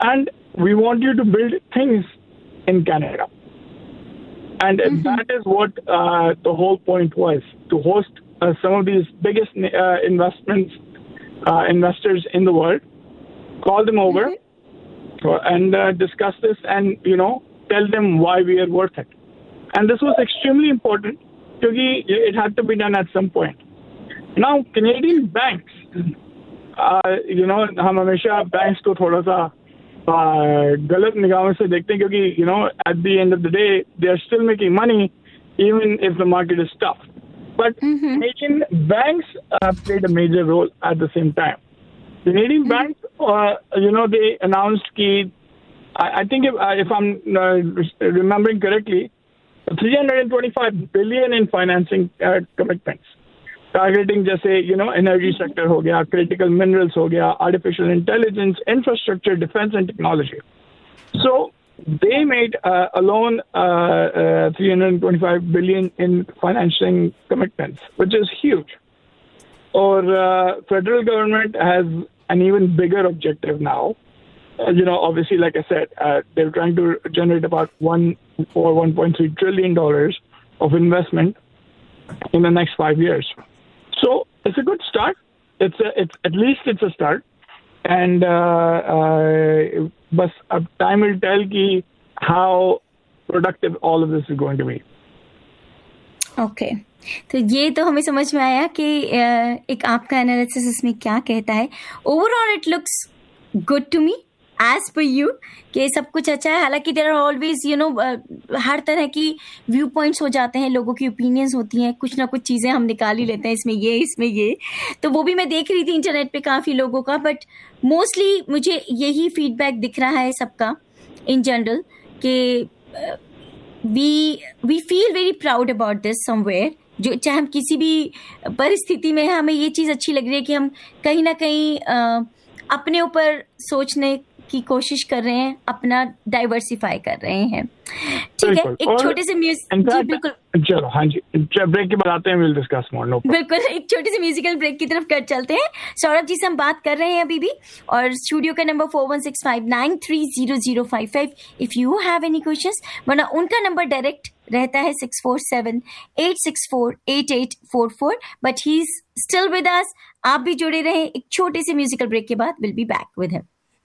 and we want you to build things in Canada. And that is what the whole point was, to host some of these biggest investors in the world, call them over and discuss this and, tell them why we are worth it. And this was extremely important because it had to be done at some point. Now, Canadian banks, हम हमेशा banks को थोड़ा सा गलत निगाहों से देखते हैं क्योंकि at the end of the day they are still making money even if the market is tough. But Canadian banks played a major role at the same time. Canadian banks, they announced कि I think if I'm remembering correctly, 325 billion in financing commitments. Targeting जैसे energy sector हो गया, critical minerals हो गया, artificial intelligence, infrastructure, defense and technology. So they made alone 325 billion in financing commitments, which is huge. Or federal government has an even bigger objective now. Obviously, like I said, they're trying to generate about $1.3 trillion of investment in the next 5 years. So it's a good start. It's at least it's a start. And but time will tell how productive all of this is going to be. Okay. तो ये तो हमें समझ में आया कि एक आपका एनालिसिस इसमें क्या कहता है. Overall it looks good to me as per you कि सब कुछ अच्छा है. हालांकि देयर आर ऑलवेज हर तरह की व्यू पॉइंट्स हो जाते हैं, लोगों की ओपिनियंस होती हैं, कुछ ना कुछ चीज़ें हम निकाल ही लेते हैं, इसमें ये. तो वो भी मैं देख रही थी इंटरनेट पे काफ़ी लोगों का, बट मोस्टली मुझे यही फीडबैक दिख रहा है सबका इन जनरल कि we feel very proud about this somewhere. जो चाहे हम किसी भी परिस्थिति में हैं, हमें ये चीज़ अच्छी लग रही है कि हम कहीं ना कहीं अपने ऊपर सोचने की कोशिश कर रहे हैं, अपना डाइवर्सिफाई कर रहे हैं. ठीक है, एक छोटे से बिल्कुल चलो हाँ जी, ब्रेक के बाद आते हैं, विल डिस्कस मोर. नो बिल्कुल, एक छोटे से म्यूजिकल ब्रेक की तरफ कर चलते हैं. सौरभ जी से हम बात कर रहे हैं अभी भी, और स्टूडियो का number 4165930055 if you have any questions, वरना उनका नंबर डायरेक्ट रहता है 647-864-8844. But he is still with us. आप भी जुड़े रहे. एक छोटे से म्यूजिकल ब्रेक के बाद will be back with him.